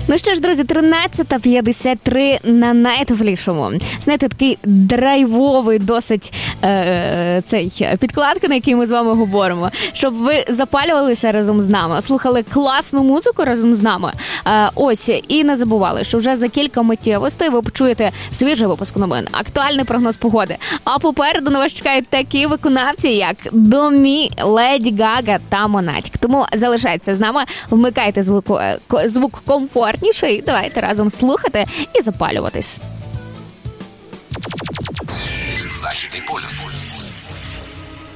Ну що ж, друзі, 13:53 на найвлішому. Знаєте, такий драйвовий досить підкладка, на якій ми з вами говоримо. Щоб ви запалювалися разом з нами, слухали класну музику разом з нами. Ось, і не забували, що вже за кілька миттєвостей ви почуєте свіжий випуск новин, актуальний прогноз погоди. А попереду на вас чекають такі виконавці, як Домі, Леді Гага та Монатік. Тому залишайтеся з нами, вмикайте звук комфортніше і давайте разом слухати і запалюватись. Західний полюс.